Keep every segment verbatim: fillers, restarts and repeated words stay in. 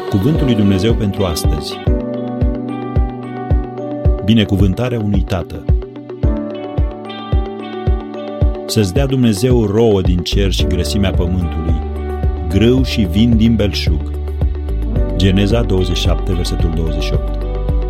Cuvântul lui Dumnezeu pentru astăzi. Binecuvântarea unui tată. Să-ți dea Dumnezeu rouă din cer și grăsimea pământului, grâu și vin din belșug. Geneza douăzeci și șapte, versetul douăzeci și opt.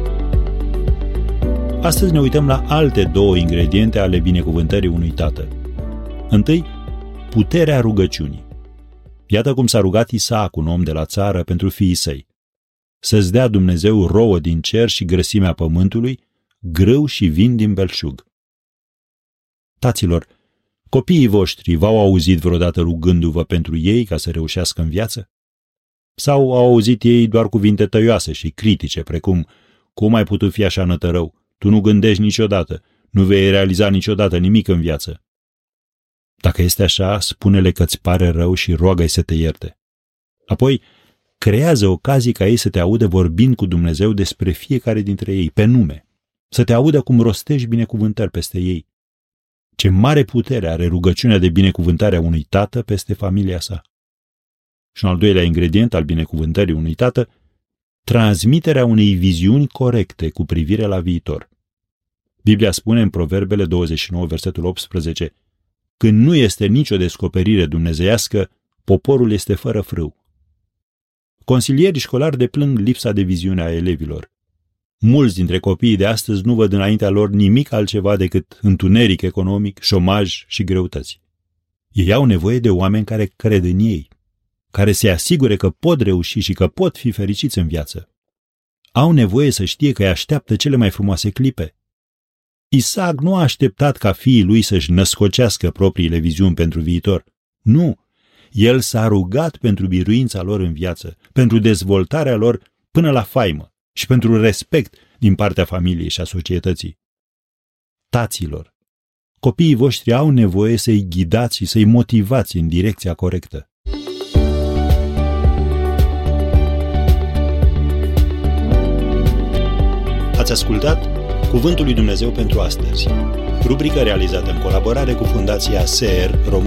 Astăzi ne uităm la alte două ingrediente ale binecuvântării unui tată. Întâi, puterea rugăciunii. Iată cum s-a rugat Isaac, un om de la țară, pentru fiii săi. Să-ți dea Dumnezeu rouă din cer și grăsimea pământului, grâu și vin din belșug. Taților, copiii voștri v-au auzit vreodată rugându-vă pentru ei ca să reușească în viață? Sau au auzit ei doar cuvinte tăioase și critice, precum: cum ai putut fi așa nătărău? Tu nu gândești niciodată, nu vei realiza niciodată nimic în viață. Dacă este așa, spune-le că îți pare rău și roagă-i să te ierte. Apoi, creează ocazii ca ei să te audă vorbind cu Dumnezeu despre fiecare dintre ei, pe nume, să te audă cum rostești binecuvântări peste ei. Ce mare putere are rugăciunea de binecuvântare a unui tată peste familia sa. Și un al doilea ingredient al binecuvântării unui tată, transmiterea unei viziuni corecte cu privire la viitor. Biblia spune în Proverbele douăzeci și nouă, versetul optsprezece, când nu este nicio descoperire dumnezeiască, poporul este fără frâu. Consilierii școlari deplâng lipsa de viziune a elevilor. Mulți dintre copiii de astăzi nu văd înaintea lor nimic altceva decât întuneric economic, șomaj și greutăți. Ei au nevoie de oameni care cred în ei, care se asigure că pot reuși și că pot fi fericiți în viață. Au nevoie să știe că îi așteaptă cele mai frumoase clipe. Isaac nu a așteptat ca fiii lui să-și născocească propriile viziuni pentru viitor. Nu! El s-a rugat pentru biruința lor în viață, pentru dezvoltarea lor până la faimă și pentru respect din partea familiei și a societății. Taților, copiii voștri au nevoie să-i ghidați și să-i motivați în direcția corectă. Ați ascultat Cuvântul lui Dumnezeu pentru astăzi, rubrică realizată în colaborare cu Fundația S E R România.